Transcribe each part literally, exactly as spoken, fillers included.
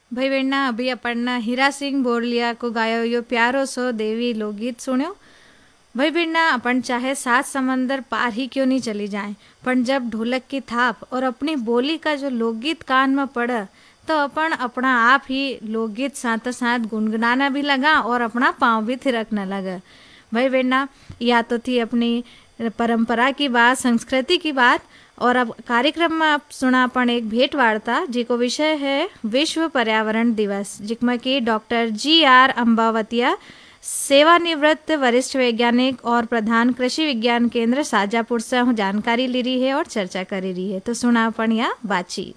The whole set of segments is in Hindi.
भाई बहना अभी अपन हीरा सिंह बोरलिया को गायो यो प्यारो सो देवी लोकगीत सुन्यो। भाई बहना अपन चाहे सात समंदर पार ही क्यों नहीं चली जाए, पर जब ढोलक की थाप और अपनी बोली का जो लोकगीत कान में पड़ा तो अपन अपना आप ही लोकगीत साथ साथ गुनगुनाना भी लगा और अपना पाँव भी थिरकने लगा। भाई बहना या तो थी अपनी परंपरा की बात, संस्कृति की बात। और अब कार्यक्रम में आप सुना अपन एक भेंट वार्ता जिको विषय है विश्व पर्यावरण दिवस, जिसमें कि डॉक्टर जी आर अम्बावतिया सेवानिवृत्त वरिष्ठ वैज्ञानिक और प्रधान कृषि विज्ञान केंद्र साजापुर से हूँ जानकारी ली रही है और चर्चा करी रही है। तो सुना अपन या बातचीत।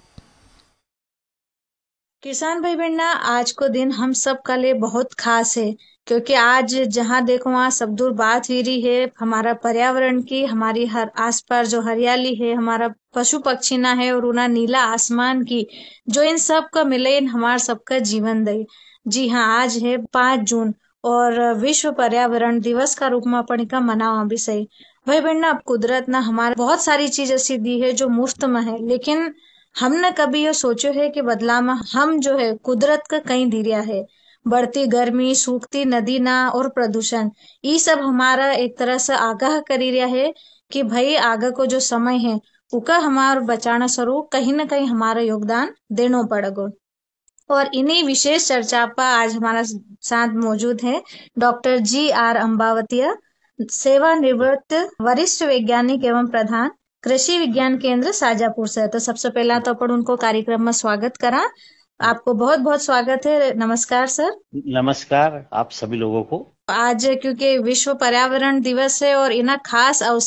किसान भाई बहना, आज को दिन हम सब का लिए बहुत खास है, क्योंकि आज जहाँ देखो वहाँ सब दूर बात हो रही है हमारा पर्यावरण की, हमारी हर आसपास जो हरियाली है, हमारा पशु पक्षी ना है और उना नीला आसमान की, जो इन सब का मिले इन हमार सबका जीवन दे। जी हाँ, आज है पांच जून, और विश्व पर्यावरण दिवस का रूप में अपन इका मनावा भी सही। भाई बहना, अब कुदरत ना हमारे बहुत सारी चीज ऐसी दी है जो मुफ्त में है, लेकिन हमने कभी ये सोचो है कि बदला में हम जो है कुदरत का कहीं दिरिया है। बढ़ती गर्मी, सूखती नदी ना और प्रदूषण, ये सब हमारा एक तरह से आगाह करी रहा है कि भाई आगे को जो समय है उका हमार बचाना स्वरूप कहीं ना कहीं हमारा योगदान देना पड़ेगा। और इन्हीं विशेष चर्चा पर आज हमारा साथ मौजूद है डॉक्टर जी आर अम्बावतिया, सेवानिवृत्त वरिष्ठ वैज्ञानिक एवं प्रधान कृषि विज्ञान केंद्र साजापुर से। तो सबसे पहला तो अपन उनको कार्यक्रम में स्वागत करा। आपको बहुत बहुत स्वागत है। नमस्कार सर। नमस्कार आप सभी लोगों को। आज क्योंकि विश्व पर्यावरण दिवस है और इन्हें खास अवसर